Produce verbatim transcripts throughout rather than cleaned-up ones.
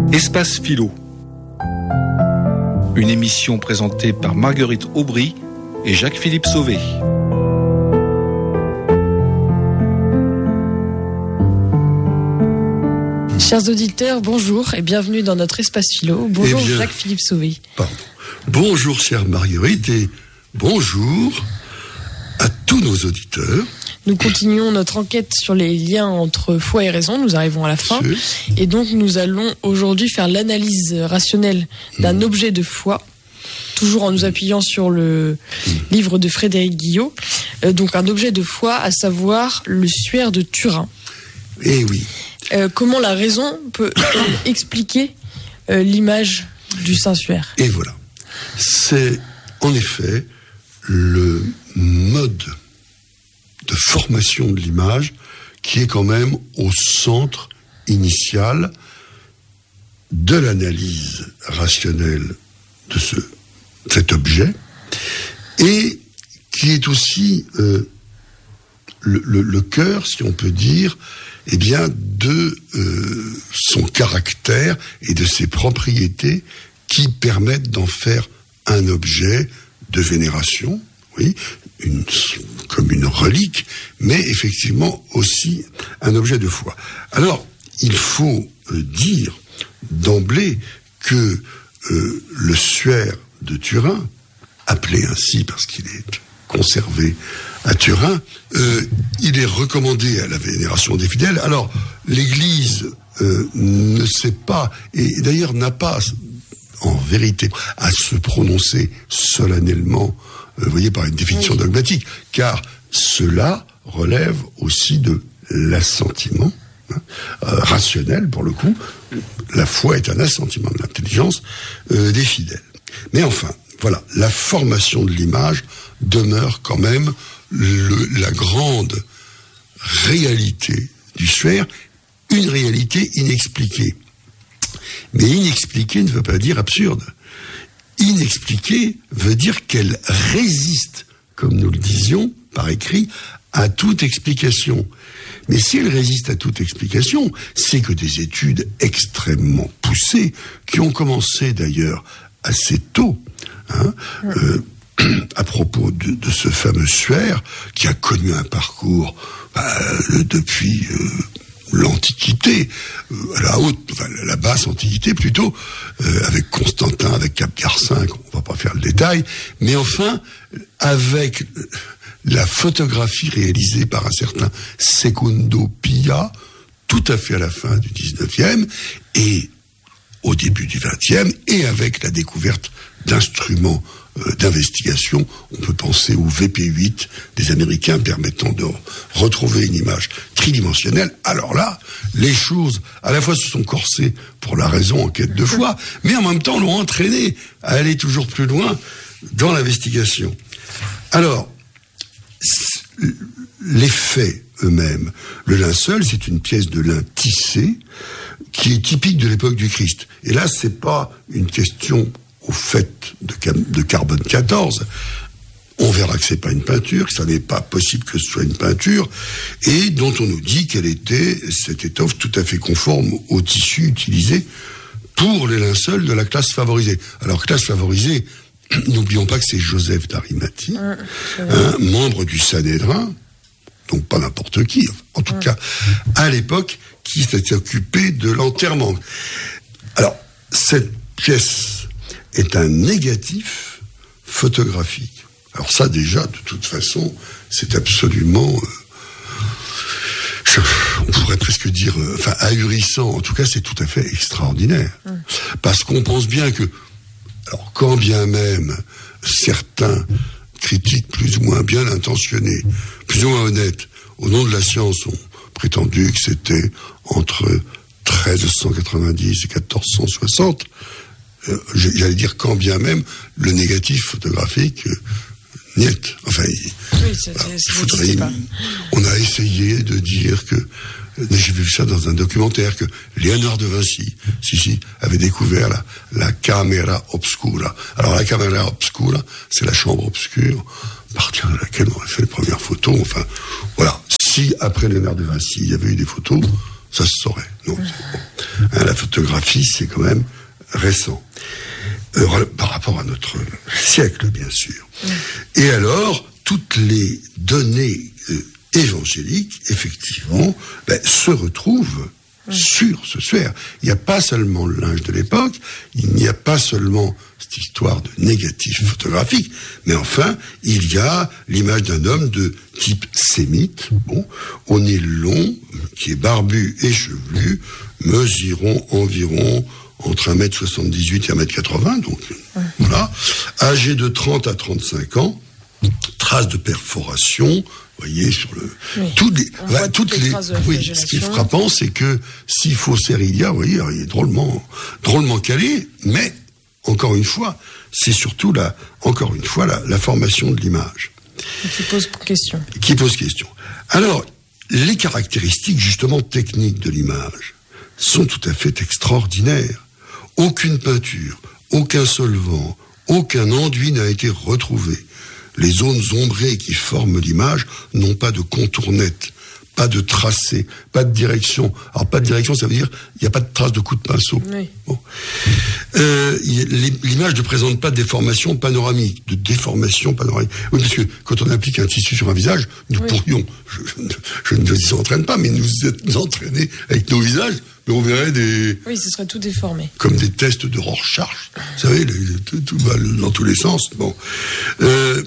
Espace Philo. Une émission présentée par Marguerite Aubry et Jacques-Philippe Sauvé. Chers auditeurs, bonjour et bienvenue dans notre Espace Philo. Bonjour eh bien, Jacques-Philippe Sauvé. Pardon. Bonjour chère Marguerite et bonjour à tous nos auditeurs. Nous continuons notre enquête sur les liens entre foi et raison, nous arrivons à la fin. Monsieur. Et donc nous allons aujourd'hui faire l'analyse rationnelle d'un mmh. objet de foi, toujours en nous appuyant sur le mmh. livre de Frédéric Guillot. Euh, donc un objet de foi, à savoir le suaire de Turin. Eh oui. Euh, comment la raison peut expliquer euh, l'image du Saint-Suaire. Et voilà. C'est en effet le mode de formation de l'image qui est quand même au centre initial de l'analyse rationnelle de ce, cet objet et qui est aussi euh, le, le, le cœur, si on peut dire, eh bien, de euh, son caractère et de ses propriétés qui permettent d'en faire un objet de vénération, oui, une, comme une relique, mais effectivement aussi un objet de foi. Alors, il faut euh, dire d'emblée que euh, le suaire de Turin, appelé ainsi parce qu'il est conservé à Turin, euh, il est recommandé à la vénération des fidèles. Alors, l'Église euh, ne sait pas, et d'ailleurs n'a pas, en vérité, à se prononcer solennellement, euh, vous voyez, par une définition oui. dogmatique, car cela relève aussi de l'assentiment hein, euh, rationnel, pour le coup. La foi est un assentiment de l'intelligence euh, des fidèles. Mais enfin, voilà, la formation de l'image demeure quand même le, la grande réalité du suaire, une réalité inexpliquée. Mais inexpliquée ne veut pas dire absurde. Inexpliquée veut dire qu'elle résiste, comme nous le disions par écrit, à toute explication. Mais si elle résiste à toute explication, c'est que des études extrêmement poussées, qui ont commencé d'ailleurs assez tôt, hein, euh, à propos de, de ce fameux suaire, qui a connu un parcours bah, depuis euh, l'Antiquité, euh, à la haute, enfin, la basse Antiquité plutôt, euh, avec Constantin, avec Capgar cinq, on va pas faire le détail, mais enfin, avec la photographie réalisée par un certain Secondo Pia, tout à fait à la fin du dix-neuvième, et au début du vingtième, et avec la découverte d'instruments euh, d'investigation, on peut penser au V P huit des Américains permettant de retrouver une image tridimensionnelle. Alors là, les choses, à la fois se sont corsées pour la raison en quête de foi, mais en même temps l'ont entraîné à aller toujours plus loin dans l'investigation. Alors, les faits eux-mêmes, le linceul, c'est une pièce de lin tissé qui est typique de l'époque du Christ. Et là, c'est pas une question au fait de, de carbone quatorze. On verra que c'est pas une peinture, que ça n'est pas possible que ce soit une peinture, et dont on nous dit qu'elle était, cette étoffe, tout à fait conforme au tissu utilisé pour les linceuls de la classe favorisée. Alors, classe favorisée, n'oublions pas que c'est Joseph d'Arimathie, mmh, un membre du Sanhédrin, donc pas n'importe qui, en tout mmh. cas, à l'époque, qui s'était occupé de l'enterrement. Alors, cette pièce est un négatif photographique. Alors ça, déjà, de toute façon, c'est absolument... Euh, je, on pourrait presque dire... Euh, enfin, ahurissant. En tout cas, c'est tout à fait extraordinaire. Mmh. Parce qu'on pense bien que... Alors, quand bien même certains critiques plus ou moins bien intentionnés, plus ou moins honnêtes, au nom de la science, ont prétendu que c'était entre treize cent quatre-vingt-dix et quatorze cent soixante, euh, j'allais dire quand bien même le négatif photographique euh, niet. Enfin, il, oui, c'est, voilà, c'est, faudrait, pas. On a essayé de dire que, j'ai vu ça dans un documentaire, que Léonard de Vinci, si, si, avait découvert la, la camera obscura. Alors la camera obscura, c'est la chambre obscure, à partir de laquelle on a fait les premières photos. Enfin, voilà. Si, après Léonard de Vinci, il y avait eu des photos, ça se saurait. Non, bon. Hein, la, photographie, c'est quand même récent. Euh, par rapport à notre siècle, bien sûr. Mmh. Et alors, toutes les données euh, évangéliques, effectivement, ben, se retrouvent mmh. sur ce suaire. Il n'y a pas seulement le linge de l'époque, il n'y a pas seulement cette histoire de négatif photographique, mais enfin, il y a l'image d'un homme de type sémite, bon, au nez long, qui est barbu et chevelu, mesurant environ entre un mètre soixante-dix-huit et un mètre quatre-vingts, donc ouais. voilà, âgé de trente à trente-cinq ans, traces de perforation, vous voyez, sur le... Oui. Toutes les, On bah, voit toutes toutes les les traces de oui, ce qui est frappant, c'est que si faussaire il y a, vous voyez, il est drôlement, drôlement calé, mais, encore une fois, c'est surtout la, encore une fois, la, la formation de l'image. Qui pose question. Qui pose question. Alors, les caractéristiques, justement, techniques de l'image sont tout à fait extraordinaires. Aucune peinture, aucun solvant, aucun enduit n'a été retrouvé. Les zones ombrées qui forment l'image n'ont pas de contour net, pas de tracé, pas de direction. Alors, pas de direction, ça veut dire il n'y a pas de trace de coup de pinceau. Oui. Bon. Euh, l'image ne présente pas de déformation panoramique, de déformation panoramique. Oui, parce que quand on applique un tissu sur un visage, nous oui. pourrions, je, je, je ne vous entraîne pas, mais nous nous entraîner avec nos visages, mais on verrait des... Oui, ce serait tout déformé. Comme des tests de Rorschach. Vous savez, les, tout, tout va dans tous les sens. Bon. Euh,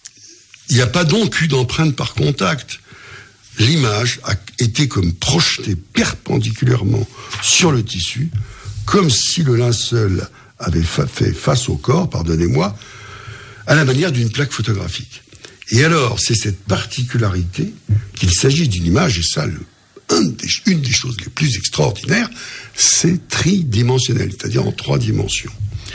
il n'y a pas donc eu d'empreinte par contact. L'image a été comme projetée perpendiculairement sur le tissu, comme si le linceul avait fa- fait face au corps, pardonnez-moi, à la manière d'une plaque photographique. Et alors, c'est cette particularité qu'il s'agisse d'une image, et ça, le, un des, une des choses les plus extraordinaires, c'est tridimensionnel, c'est-à-dire en trois dimensions.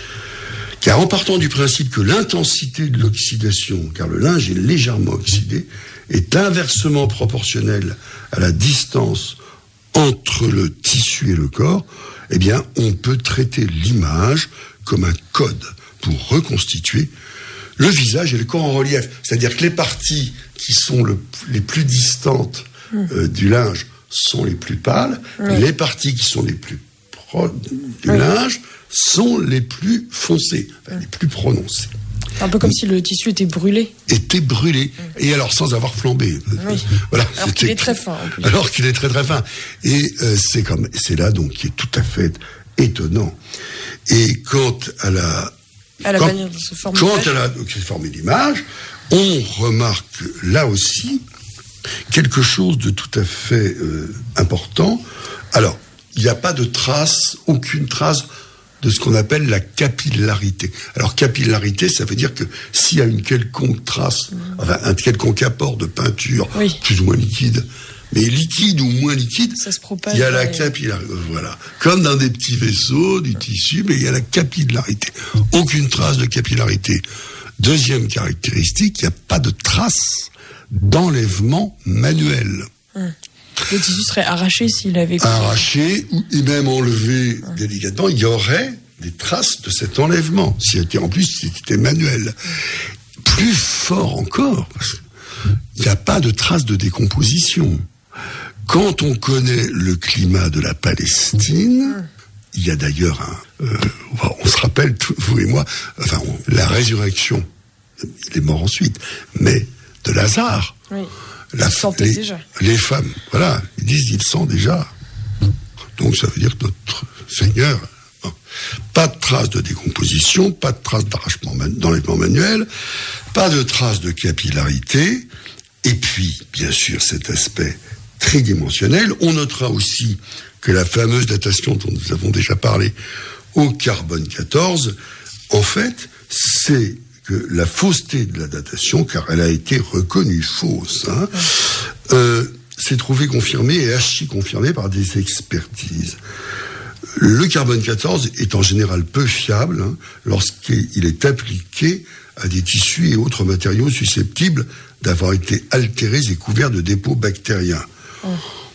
Car en partant du principe que l'intensité de l'oxydation, car le linge est légèrement oxydé, est inversement proportionnelle à la distance entre le tissu et le corps, eh bien, on peut traiter l'image comme un code pour reconstituer le visage et le corps en relief. C'est-à-dire que les parties qui sont le, les plus distantes euh, du linge sont les plus pâles, oui. les parties qui sont les plus proches du oui. linge sont les plus foncées, enfin, les plus prononcées. Un peu comme si le tissu était brûlé. Était brûlé. Et alors sans avoir flambé. Oui. Voilà. Alors qu'il est très fin, en plus. Alors qu'il est très très fin. Et euh, c'est comme, c'est là donc qui est tout à fait étonnant. Et quant à la, à la quand, manière de se former quant à la donc, former l'image, on remarque là aussi quelque chose de tout à fait euh, important. Alors, il n'y a pas de trace, aucune trace de ce qu'on appelle la capillarité. Alors, capillarité, ça veut dire que s'il y a une quelconque trace, mmh. enfin, un quelconque apport de peinture, oui. plus ou moins liquide, mais liquide ou moins liquide, ça se propage, il y a la et... capillarité. Voilà. Comme dans des petits vaisseaux, du tissu, mais il y a la capillarité. Aucune trace de capillarité. Deuxième caractéristique, il n'y a pas de trace d'enlèvement manuel. Mmh. Le tissu serait arraché s'il avait... Arraché, et même enlevé mmh. délicatement, il y aurait des traces de cet enlèvement. Si c'était, en plus, si c'était manuel. Mmh. Plus fort encore, il n'y a pas de traces de décomposition. Quand on connaît le climat de la Palestine, mmh. il y a d'ailleurs un... Euh, on se rappelle, vous et moi, enfin, on, la résurrection, il est mort ensuite, mais de Lazare... Oui. La, les, déjà. les femmes, voilà, ils disent ils sentent déjà. Donc ça veut dire que notre Seigneur, bon, pas de traces de décomposition, pas de traces d'arrachement d'enlèvement manuel, pas de traces de capillarité, et puis, bien sûr, cet aspect tridimensionnel. On notera aussi que la fameuse datation dont nous avons déjà parlé au carbone quatorze, en fait, c'est que la fausseté de la datation, car elle a été reconnue fausse, hein, euh, s'est trouvée confirmée et archi-confirmée par des expertises. Le carbone quatorze est en général peu fiable hein, lorsqu'il est appliqué à des tissus et autres matériaux susceptibles d'avoir été altérés et couverts de dépôts bactériens. Oh.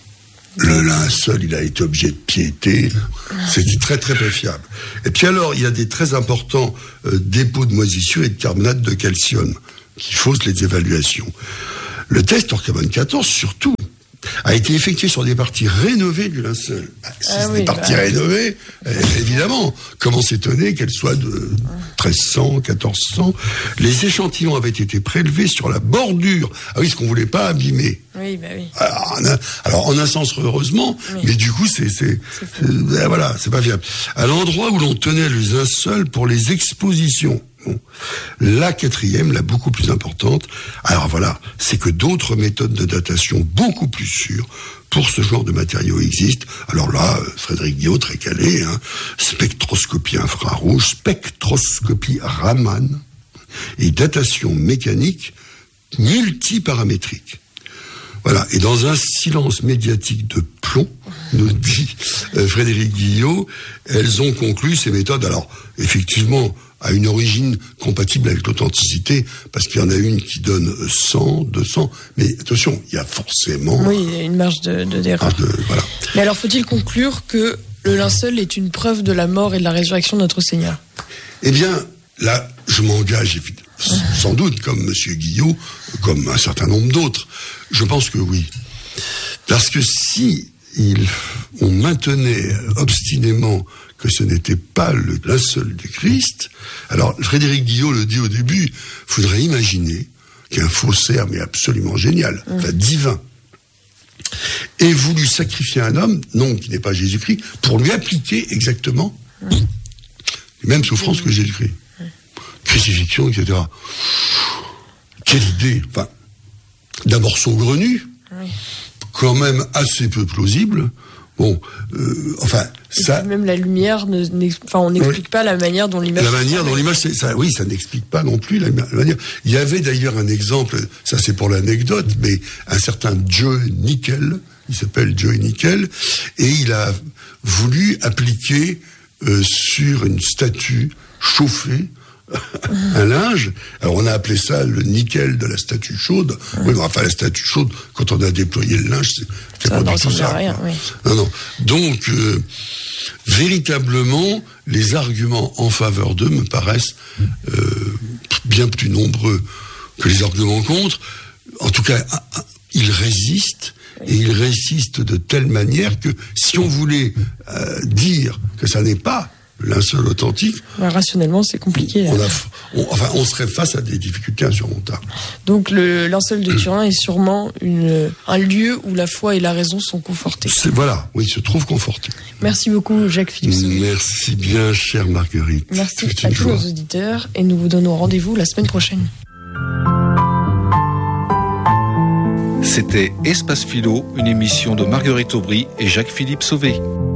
Le linceul, il a été objet de piété. C'était très, très peu fiable. Et puis alors, il y a des très importants euh, dépôts de moisissure et de carbonate de calcium qui faussent les évaluations. Le test hors carbone quatorze, surtout. a été effectuée sur des parties rénovées du linceul. Bah, si ah c'est oui, des parties bah... rénovées, eh, évidemment, comment s'étonner qu'elles soient de treize cents, quatorze cents. Les échantillons avaient été prélevés sur la bordure. Ah oui, ce qu'on voulait pas abîmer. Oui, bah oui. Alors, en un, alors, en un sens, heureusement, oui. mais du coup, c'est, c'est, c'est, c'est ben voilà, c'est pas viable. À l'endroit où l'on tenait le linceul pour les expositions. Bon. La quatrième, la beaucoup plus importante, alors voilà, c'est que d'autres méthodes de datation beaucoup plus sûres pour ce genre de matériaux existent. Alors là, Frédéric Guillot, très calé, hein, spectroscopie infrarouge, spectroscopie Raman et datation mécanique multiparamétrique. Voilà, et dans un silence médiatique de plomb, nous dit euh, Frédéric Guillot, elles ont conclu ces méthodes, alors effectivement, à une origine compatible avec l'authenticité, parce qu'il y en a une qui donne cent, deux cents, mais attention, il y a forcément... Oui, il y a une marge de, de, d'erreur. De, voilà. Mais alors, faut-il conclure que le linceul est une preuve de la mort et de la résurrection de notre Seigneur ? Eh bien, là, je m'engage sans doute, comme Monsieur Guillot, comme un certain nombre d'autres. Je pense que oui. Parce que si il, on maintenait obstinément que ce n'était pas le linceul du Christ, alors Frédéric Guillot le dit au début, il faudrait imaginer qu'un faussaire, mais absolument génial, mmh. enfin divin, ait voulu sacrifier un homme, non, qui n'est pas Jésus-Christ, pour lui appliquer exactement mmh. les mêmes souffrances mmh. que Jésus-Christ. Mmh. Crucifixion, et cetera. Quelle idée, enfin, d'abord saugrenu, oui. quand même assez peu plausible. Bon, euh, enfin, et ça. Même la lumière, ne, enfin, on n'explique oui. pas la manière dont l'image. La manière dont l'image, c'est ça. Oui, ça n'explique pas non plus la, la manière. Il y avait d'ailleurs un exemple. Ça, c'est pour l'anecdote, mais un certain Joe Nickel, il s'appelle Joe Nickel, et il a voulu appliquer euh, sur une statue chauffée un linge. Alors on a appelé ça le nickel de la statue chaude. Mmh. Oui, mais enfin la statue chaude, quand on a déployé le linge, c'est, c'est ça pas du tout ça. Rien, oui. Non, non. Donc euh, véritablement, les arguments en faveur d'eux me paraissent euh, bien plus nombreux que les arguments contre. En tout cas, ils résistent. Et ils résistent de telle manière que si on voulait euh, dire que ça n'est pas le linceul authentique, bah, rationnellement, c'est compliqué. On, a, on, enfin, on serait face à des difficultés insurmontables. Donc le linceul de Turin est sûrement une, un lieu où la foi et la raison sont confortées. C'est, voilà, oui, il se trouve conforté. Merci beaucoup, Jacques-Philippe Sauvé. Merci bien, chère Marguerite. Merci à tous joie. Nos auditeurs et nous vous donnons rendez-vous la semaine prochaine. C'était Espace Philo, une émission de Marguerite Aubry et Jacques-Philippe Sauvé.